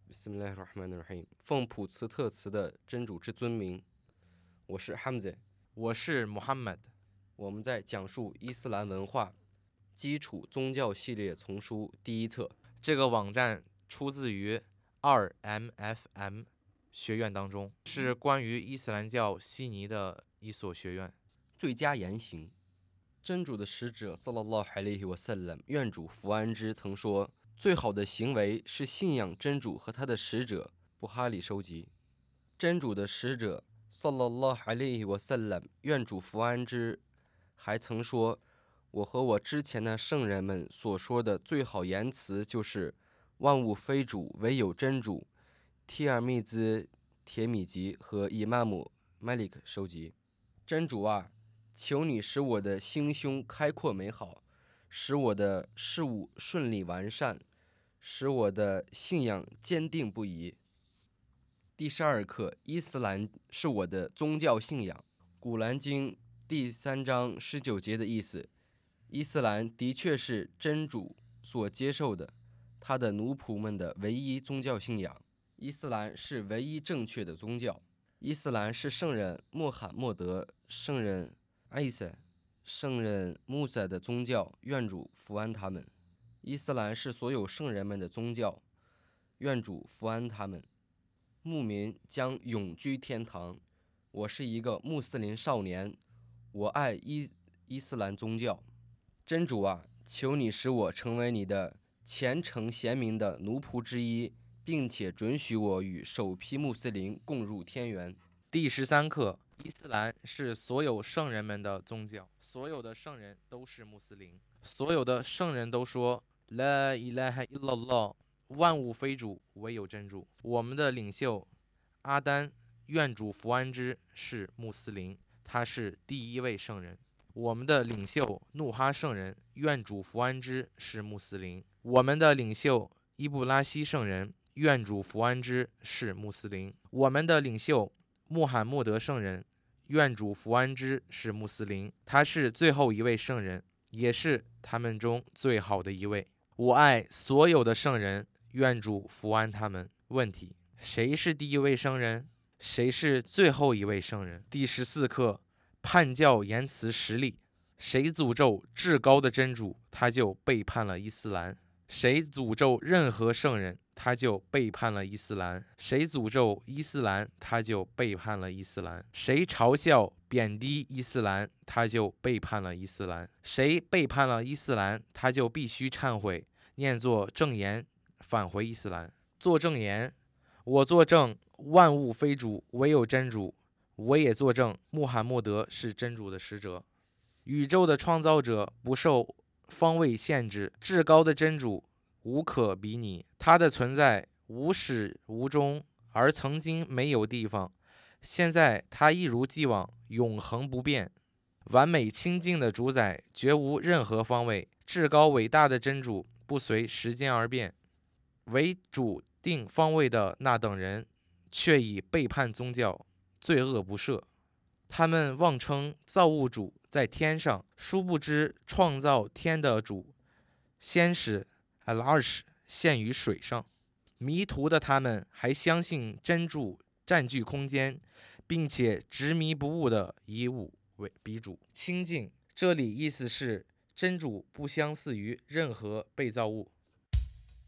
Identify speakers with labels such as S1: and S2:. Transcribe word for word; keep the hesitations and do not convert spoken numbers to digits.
S1: Bismillahirrahmanirrahim。奉普茨特词的真主之尊名，我是 Hamza，
S2: 我是 Muhammad。
S1: 我们在讲述伊斯兰文化基础宗教系列丛书第一册。
S2: 这个网站出自于 二 M F M 学院当中，是关于伊斯兰教悉尼的一所学院。
S1: 最佳言行，真主的使者 Sallallahu Alaihi Wasallam 愿主福安之曾说，最好的行为是信仰真主和他的使者。布哈里收集。真主的使者 Sallallahu Alaihi Wasallam 愿主福安之还曾说，我和我之前的圣人们所说的最好言辞就是万物非主，唯有真主。提尔密兹、铁米吉和伊玛目 Malik 收集。真主啊，求你使我的心胸开阔美好，使我的事物顺利完善，使我的信仰坚定不移。第十二课，伊斯兰是我的宗教信仰。古兰经第三章十九节的意思，伊斯兰的确是真主所接受的，他的奴仆们的唯一宗教信仰。伊斯兰是唯一正确的宗教。伊斯兰是圣人穆罕默德、圣人艾萨、圣人穆萨的宗教，愿主福安他们。伊斯兰是所有圣人们的宗教，愿主福安他们。牧民将永居天堂。我是一个穆斯林少年，我爱伊伊斯兰宗教。真主啊，求你使我成为你的虔诚贤明的奴仆之一，并且准许我与首批穆斯林共入天园。
S2: 第十三课，伊斯兰是所有圣人们的宗教，所有的圣人都是穆斯林，所有的圣人都说 La ilaha illallah， 万物非主，唯有真主。我们的领袖阿丹，愿主福安之，是穆斯林，他是第一位圣人。我们的领袖努哈圣人，愿主福安之，是穆斯林。我们的领袖伊布拉希圣人，愿主福安之，是穆斯林。我们的领袖穆罕默德圣人，愿主福安之，是穆斯林，他是最后一位圣人，也是他们中最好的一位。我爱所有的圣人，愿主福安他们。问题：谁是第一位圣人？谁是最后一位圣人？第十四课，叛教言辞实例。谁诅咒至高的真主，他就背叛了伊斯兰；谁诅咒任何圣人，他就背叛了伊斯兰；谁诅咒伊斯兰，他就背叛了伊斯兰；谁嘲笑贬低伊斯兰，他就背叛了伊斯兰；谁背叛了伊斯兰，他就必须忏悔，念作正言，返回伊斯兰。作正言，我作证万物非主，唯有真主。我也作证穆罕默德是真主的使者。宇宙的创造者不受方位限制，至高的真主无可比拟，他的存在无始无终，而曾经没有地方，现在他一如既往永恒不变，完美清净的主宰，绝无任何方位。至高伟大的真主不随时间而变，为主定方位的那等人却已背叛宗教，罪恶不赦。他们妄称造物主在天上，殊不知创造天的主先使 Al-Arsh 陷于水上。迷途的他们还相信真主占据空间，并且执迷不悟地以物为比主。清净这里意思是真主不相似于任何被造物。